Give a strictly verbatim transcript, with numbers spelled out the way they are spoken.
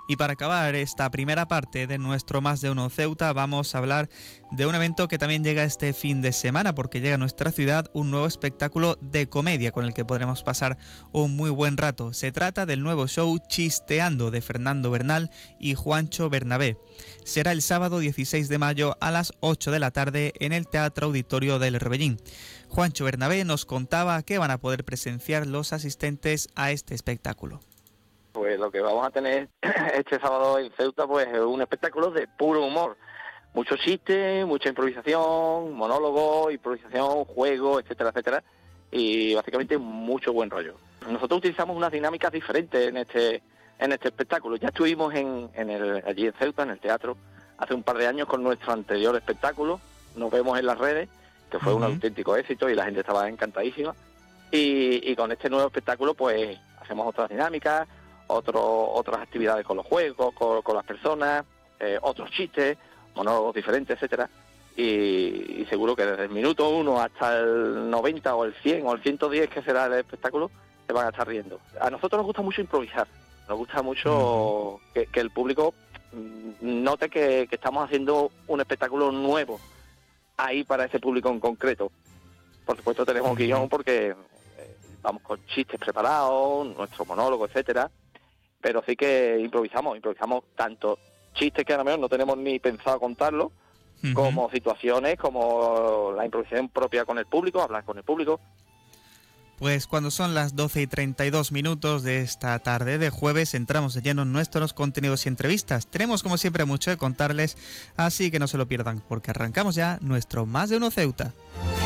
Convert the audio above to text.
Y para acabar esta primera parte de nuestro Más de Uno Ceuta, vamos a hablar de un evento que también llega este fin de semana, porque llega a nuestra ciudad un nuevo espectáculo de comedia con el que podremos pasar un muy buen rato. Se trata del nuevo show Chisteando de Fernando Bernal y Juancho Bernabé. Será el sábado dieciséis de mayo a las ocho de la tarde en el Teatro Auditorio del Rebellín. Juancho Bernabé nos contaba que van a poder presenciar los asistentes a este espectáculo. Pues lo que vamos a tener este sábado en Ceuta pues es un espectáculo de puro humor. Mucho chiste, mucha improvisación, monólogo, improvisación, juego, etcétera, etcétera. Y básicamente mucho buen rollo. Nosotros utilizamos unas dinámicas diferentes en este en este espectáculo. Ya estuvimos en, en el, allí en Ceuta, en el teatro, hace un par de años con nuestro anterior espectáculo. Nos vemos en las redes, que fue uh-huh. un auténtico éxito y la gente estaba encantadísima. Y, y con este nuevo espectáculo pues hacemos otras dinámicas, otro, otras actividades con los juegos, con, con las personas, eh, otros chistes, monólogos diferentes, etcétera. Y, y seguro que desde el minuto uno hasta el noventa o el cien o el ciento diez que será el espectáculo, se van a estar riendo. A nosotros nos gusta mucho improvisar, nos gusta mucho uh-huh. que, que el público note que, que estamos haciendo un espectáculo nuevo ahí para ese público en concreto. Por supuesto tenemos uh-huh. guión porque eh, vamos con chistes preparados, nuestro monólogo, etcétera. Pero sí que improvisamos, improvisamos tanto chistes que a lo mejor no tenemos ni pensado contarlo, uh-huh. como situaciones, como la improvisación propia con el público, hablar con el público. Pues cuando son las doce y treinta y dos minutos de esta tarde de jueves, entramos de lleno en nuestros contenidos y entrevistas. Tenemos como siempre mucho que contarles, así que no se lo pierdan, porque arrancamos ya nuestro Más de Uno Ceuta.